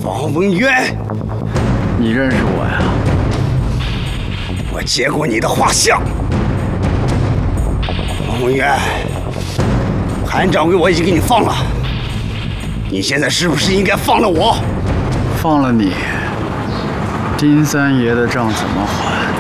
王文渊， 你认识我呀？ 我接过你的画像。王文渊，韩掌柜我已经给你放了，你现在是不是应该放了我？ 放了你，丁三爷的账怎么还？